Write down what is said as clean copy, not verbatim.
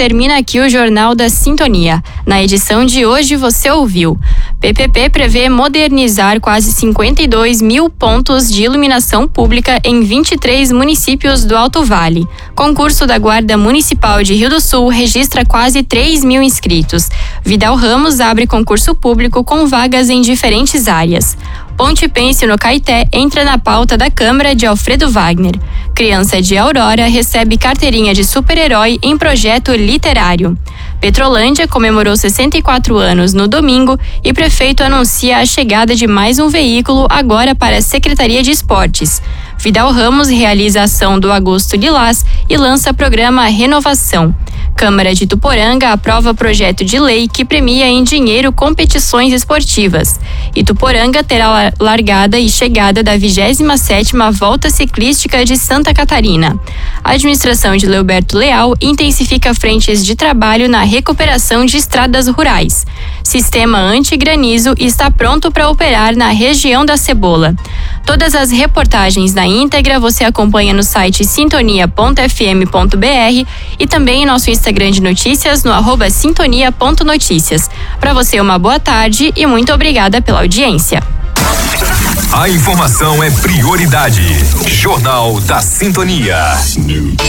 termina aqui o Jornal da Sintonia. Na edição de hoje você ouviu: PPP prevê modernizar quase 52 mil pontos de iluminação pública em 23 municípios do Alto Vale. Concurso da Guarda Municipal de Rio do Sul registra quase 3 mil inscritos. Vidal Ramos abre concurso público com vagas em diferentes áreas. Ponte Pense no Caeté entra na pauta da Câmara de Alfredo Wagner. Criança de Aurora recebe carteirinha de super-herói em projeto literário. Petrolândia comemorou 64 anos no domingo e prefeito anuncia a chegada de mais um veículo agora para a Secretaria de Esportes. Vidal Ramos realiza a ação do Agosto Lilás e lança programa Renovação. Câmara de Ituporanga aprova projeto de lei que premia em dinheiro competições esportivas. Ituporanga terá largada e chegada da 27ª Volta Ciclística de Santa Catarina. A administração de Leoberto Leal intensifica frentes de trabalho na recuperação de estradas rurais. Sistema anti-granizo está pronto para operar na região da Cebola. Todas as reportagens na íntegra você acompanha no site sintonia.fm.br e também em nosso Instagram de notícias no @sintonia.noticias. Para você uma boa tarde e muito obrigada pela audiência. A informação é prioridade. Jornal da Sintonia.